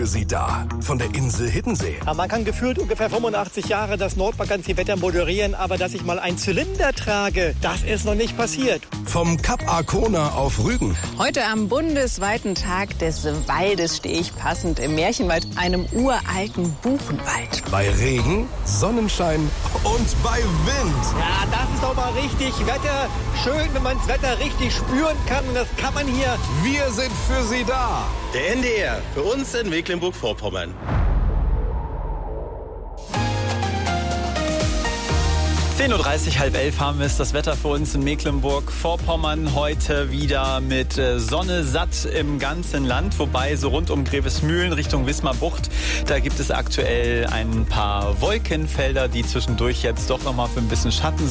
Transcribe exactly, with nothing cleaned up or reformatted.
für Sie da. Von der Insel Hiddensee. Ja, man kann gefühlt ungefähr fünfundachtzig Jahre das Nordmagazin-Wetter moderieren, aber dass ich mal einen Zylinder trage, das ist noch nicht passiert. Vom Kap Arkona auf Rügen. Heute am bundesweiten Tag des Waldes stehe ich passend im Märchenwald, einem uralten Buchenwald. Bei Regen, Sonnenschein und bei Wind. Ja, das ist doch mal richtig Wetter. Schön, wenn man das Wetter richtig spüren kann. Und das kann man hier. Wir sind für Sie da. Der N D R, für uns in Mecklenburg-Vorpommern. zehn Uhr dreißig, halb elf haben wir es, das Wetter für uns in Mecklenburg-Vorpommern. Heute wieder mit Sonne satt im ganzen Land, wobei so rund um Grevesmühlen Richtung Wismar-Bucht, da gibt es aktuell ein paar Wolkenfelder, die zwischendurch jetzt doch nochmal für ein bisschen Schatten